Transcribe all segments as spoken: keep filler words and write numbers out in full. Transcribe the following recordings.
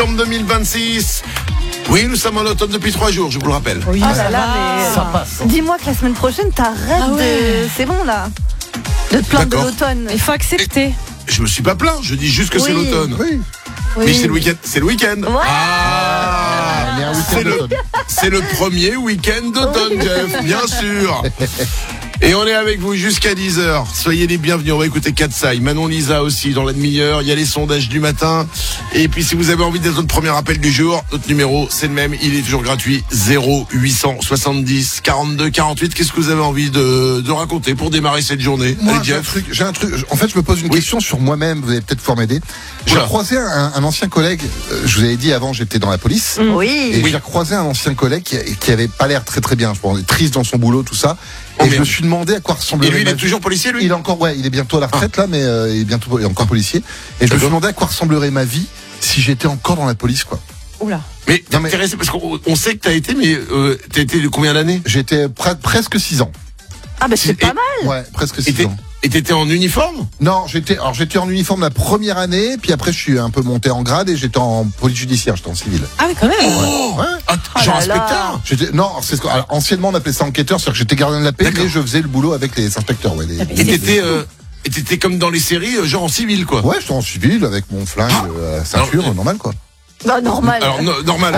deux mille vingt-six. Oui, nous sommes en automne depuis trois jours, je vous le rappelle. Oui, Ah ça là là, va. mais Ça passe. dis-moi que la semaine prochaine, t'arrêtes Ah ouais. de... C'est bon, là. De te plaindre de D'accord. l'automne. Il faut accepter. Je me suis pas plaint, je dis juste que Oui. c'est l'automne. Oui. Oui. Mais c'est le week-end. C'est le week-end. Ouais. Ah, On est un week-end c'est le, d'automne. c'est le premier week-end d'automne, Jeff, bien sûr. Et on est avec vous jusqu'à dix heures. Soyez les bienvenus. On va écouter Katsai, Manon Lisa aussi dans la demi-heure. Il y a les sondages du matin. Et puis si vous avez envie d'être notre premier appel du jour, notre numéro c'est le même. Il est toujours gratuit. zéro huit cent soixante-dix quarante-deux quarante-huit. Qu'est-ce que vous avez envie de, de raconter pour démarrer cette journée? Moi, Allez, j'ai un Jeff. truc, j'ai un truc. En fait, je me pose une Oui. question sur moi-même. Vous allez peut-être pouvoir m'aider. J'ai Oula. croisé un, un ancien collègue. euh, Je vous avais dit avant, j'étais dans la police. Oui. Et j'ai croisé un ancien collègue qui, qui avait pas l'air très très bien. Je pense, triste dans son boulot, tout ça. Oh, Et je merde. me suis demandé à quoi ressemblerait. Et lui, il ma est vie. toujours policier, lui? Il est encore, ouais, il est bientôt à la retraite là, mais euh, il est bientôt, il est encore policier. Et je me suis demandé à quoi ressemblerait ma vie si j'étais encore dans la police, quoi. Oula. Mais t'es Non, mais- intéressé parce qu'on on sait que t'as été, mais euh, t'as été de combien d'années? J'étais pre- presque six ans. Ah bah c'est Et- pas mal. Ouais, presque Et six t'es- ans. et t'étais en uniforme? Non, j'étais, alors j'étais en uniforme la première année, puis après je suis un peu monté en grade et j'étais en police judiciaire, j'étais en civil. Ah oui, quand même. Oh, Ouais. Ah, Oh genre là là. inspecteur. J'étais, non, c'est ce qu'on, alors, anciennement on appelait ça enquêteur, c'est-à-dire que j'étais gardien de la paix, D'accord. mais je faisais le boulot avec les inspecteurs, ouais. les- Ah, mais Et c'est- t'étais, euh, et t'étais comme dans les séries, euh, genre en civil, quoi. Ouais, j'étais en civil avec mon flingue, Ah. euh, ceinture, Alors, normal quoi. Bah normal. Alors no- normal.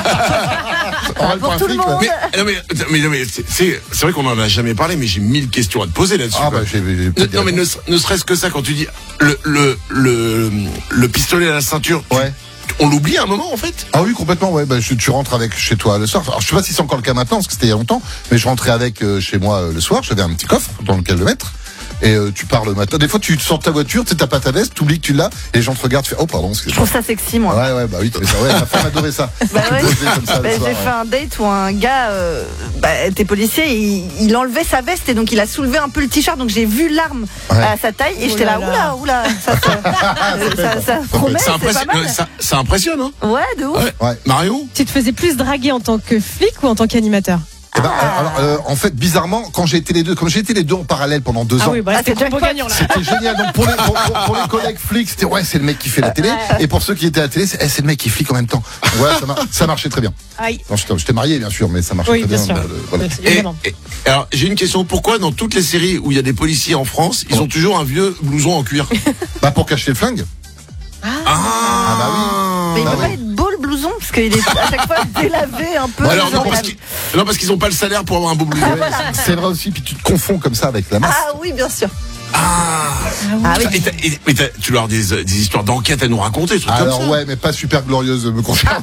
Normal pour un tout le flic, ouais. monde. mais, non, mais, mais, non, mais c'est, c'est c'est vrai qu'on en a jamais parlé, mais j'ai mille questions à te poser là-dessus. Ah quoi. bah j'ai, j'ai Ne- peut-être non mais des ne, ne serait-ce que ça, quand tu dis le le le, le pistolet à la ceinture, tu- Ouais. on l'oublie à un moment en fait. Ah oui, complètement, ouais. Bah, je, tu rentres avec chez toi le soir. Alors, je sais pas si c'est encore le cas maintenant, parce que c'était il y a longtemps, mais je rentrais avec euh, chez moi euh, le soir. J'avais un petit coffre dans lequel le mettre. Et euh, tu pars le matin. Des fois, tu sors de ta voiture, tu sais, t'as pas ta veste, t'oublies que tu l'as, et les gens te regardent, tu fais, oh, pardon, Je excuse-moi. trouve ça sexy, moi. Ouais, ouais, bah oui, tu fais ça. Ouais, ma femme adorait ça. Bah ouais. Poser comme ça le Bah, soir, j'ai ouais. fait un date où un gars euh, bah, était policier, et il, il enlevait sa veste et donc il a soulevé un peu le t-shirt, donc j'ai vu l'arme Ouais. à sa taille et Oh j'étais là là, là. oula, oula, ça, ça, ça, ça promet, Ça, c'est impressionne, pas mal. euh, ça, ça impressionne, hein. Ouais, de ouf. Ouais. Ouais. Marion. Tu te faisais plus draguer en tant que flic ou en tant qu'animateur? Eh ben, alors, euh, en fait, bizarrement, quand j'ai été les deux, comme j'ai été les deux en parallèle pendant deux Ah ans, oui, bah Ah, c'était c'est combo jackpot. gagnant là. c'était génial. Donc pour les, pour, pour- pour les collègues flics, c'était ouais, c'est le mec qui fait la télé. Et pour ceux qui étaient à la télé, c'est, eh, c'est le mec qui flic en même temps. Ouais, ça, mar- ça marchait très bien. Aïe. Non, j'étais, j'étais marié, bien sûr, mais ça marchait Oui, très bien bien. sûr. Euh, voilà. Et, Évidemment. et- alors j'ai une question. Pourquoi dans toutes les séries où il y a des policiers en France, ils ont toujours un vieux blouson en cuir? Bah pour cacher le flingue. Ah, bah Mais il Ah peut ouais. pas être beau le blouson parce qu'il est à chaque fois délavé un peu. Bah alors non genre, parce, il a- qu'ils, non parce qu'ils ont pas le salaire pour avoir un beau blouson. Ouais, c'est vrai aussi, puis tu te confonds comme ça avec la masse. Ah oui, bien sûr. Ah. Ah oui. Et, t'as- et- mais t'as- tu leur as des, des histoires d'enquête à nous raconter, des trucs Alors comme ça. ouais, mais pas super glorieuse me concernant.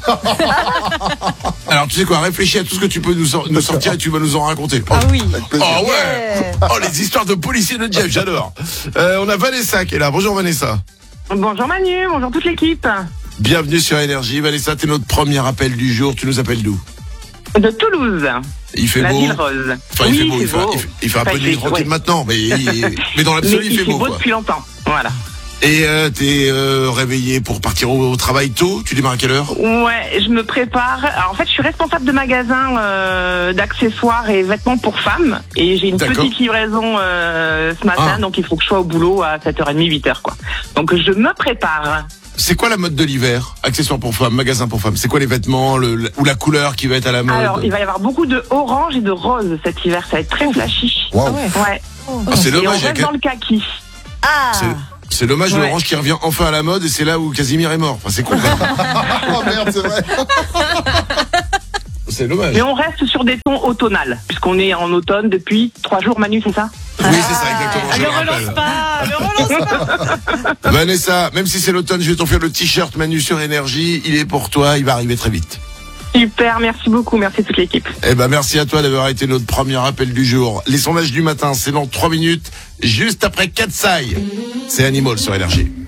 Alors tu sais quoi, réfléchis à tout ce que tu peux nous, sor- nous sortir et tu vas nous en raconter. Ah oui. Avec plaisir. Oh ouais. Yeah. Oh les histoires de policiers de Jeff, j'adore. Euh, on a Vanessa qui est là. Bonjour Vanessa. Bonjour Manu, bonjour toute l'équipe. Bienvenue sur Énergie. Vanessa, t'es notre premier appel du jour. Tu nous appelles d'où? De Toulouse, Il fait la beau. ville rose. Enfin, il oui, fait beau. c'est Il fait, beau. il fait- il fait un Enfin, peu il de nuit fait- tranquille ouais. maintenant, mais, il- mais dans Mais l'absolu, il fait beau. beau quoi. depuis longtemps. Voilà. Et euh, t'es euh, réveillé pour partir au, au travail tôt. Tu démarres à quelle heure? Ouais, je me prépare. Alors, en fait, je suis responsable de magasin euh, d'accessoires et vêtements pour femmes. Et j'ai une D'accord. petite livraison euh, ce matin, Ah. donc il faut que je sois au boulot à sept heures trente, huit heures, quoi. Donc je me prépare. C'est quoi la mode de l'hiver? Accessoires pour femmes, magasin pour femmes. C'est quoi les vêtements le, le- ou la couleur qui va être à la mode? Alors, il va y avoir beaucoup de orange et de rose cet hiver. Ça va être très flashy. Waouh. Ah ouais. Ouais. Ah, c'est Et on dommage. il y a reste que- dans le kaki. Ah. c'est- C'est dommage, Ouais. l'orange qui revient enfin à la mode et c'est là où Casimir est mort. Enfin, c'est con. quand même. Oh merde, c'est vrai. C'est dommage. Mais on reste sur des tons automnales, puisqu'on est en automne depuis trois jours, Manu, c'est ça? Oui, c'est ça, exactement. Ah, je ne le relance rappelle. pas, ne relance pas. Vanessa, même si c'est l'automne, je vais t'offrir le t-shirt Manu sur Énergie. Il est pour toi, il va arriver très vite. Super, merci beaucoup, merci toute l'équipe. Eh ben, merci à toi d'avoir été notre premier appel du jour. Les sondages du matin, c'est dans trois minutes, juste après Katsai. C'est Animal sur Énergie.